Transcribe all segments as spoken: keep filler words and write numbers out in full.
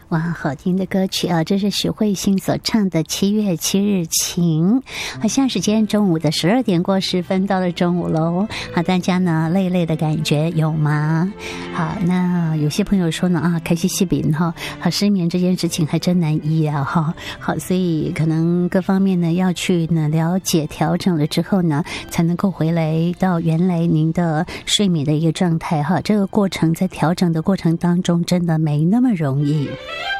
哇，好听的歌曲啊！这是许慧欣所唱的《七月七日晴》。好，现在时间中午的十二点过十分，到了中午喽。好，大家呢累累的感觉有吗？好，那有些朋友说呢啊，开心细饼哈，好，失眠这件事情还真难医啊哈。好，所以可能各方面呢要去呢了解调整了之后呢，才能够回来到原来您的睡眠的一个状态哈。这个过程在调整的过程当中，真的没那么容易。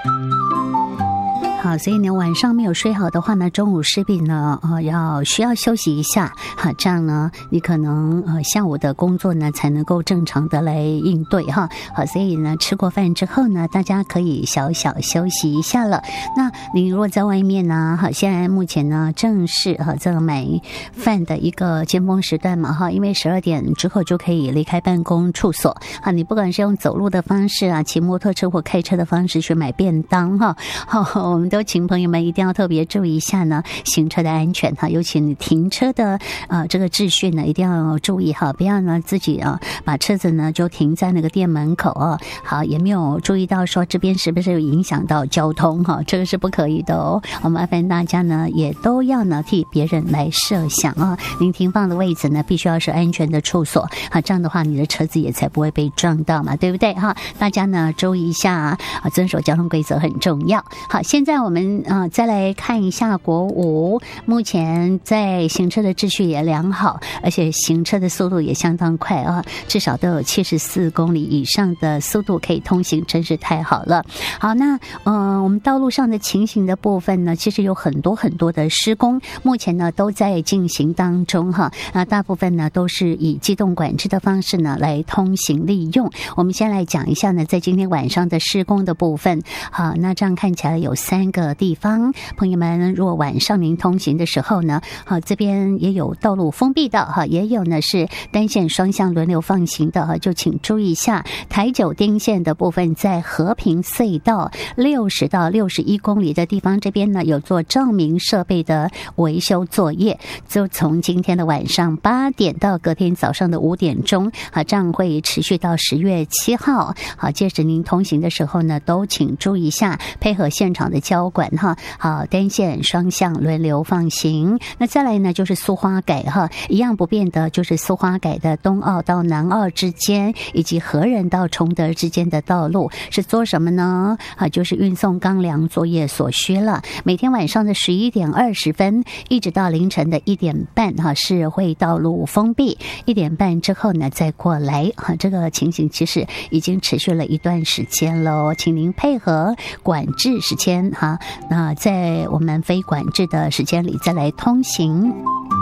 好，所以呢，晚上没有睡好的话呢，中午势必呢，呃，要需要休息一下，好，这样呢，你可能呃下午的工作呢才能够正常的来应对哈。好，所以呢，吃过饭之后呢，大家可以小小休息一下了。那你如果在外面呢，好，现在目前呢正是哈这个买饭的一个尖峰时段嘛哈，因为十二点之后就可以离开办公处所，好，你不管是用走路的方式啊，骑摩托车或开车的方式去买便当哈，好，我们都请朋友们一定要特别注意一下呢，行车的安全哈，尤其你停车的呃这个秩序呢，一定要注意哈，不要呢自己啊把车子呢就停在那个店门口啊，好，也没有注意到说这边是不是有影响到交通哈，这个是不可以的哦。我们麻烦大家呢也都要呢替别人来设想啊，您停放的位置呢必须要是安全的处所啊，这样的话你的车子也才不会被撞到嘛，对不对哈？大家呢注意一下啊，遵守交通规则很重要。好，现在我们啊、呃、再来看一下国五，目前在行车的秩序也良好，而且行车的速度也相当快啊，至少都有七十四公里以上的速度可以通行，真是太好了。好，那呃我们道路上的情形的部分呢，其实有很多很多的施工，目前呢都在进行当中哈。那大部分呢都是以机动管制的方式呢来通行利用。我们先来讲一下呢，在今天晚上的施工的部分。好，那这样看起来有三个地方，朋友们如果晚上您通行的时候呢，好，这边也有道路封闭的哈，也有呢是单线双向轮流放行的哈，就请注意一下。台九丁线的部分，在和平隧道六十到六十一公里的地方，这边呢有做照明设备的维修作业，就从今天的晚上八点到隔天早上的五点钟，好，这样会持续到十月七号。好，届时您通行的时候呢，都请注意一下，配合现场的交管哈。好，单线双向轮流放行。那再来呢，就是苏花改哈，一样不变的，就是苏花改的东澳到南澳之间，以及和仁到崇德之间的道路是做什么呢？啊，就是运送钢梁作业所需了。每天晚上的十一点二十分，一直到凌晨的一点半哈，是会道路封闭。一点半之后呢，再过来哈，这个情形其实已经持续了一段时间喽，请您配合管制时间哈。那在我们非管制的时间里再来通行。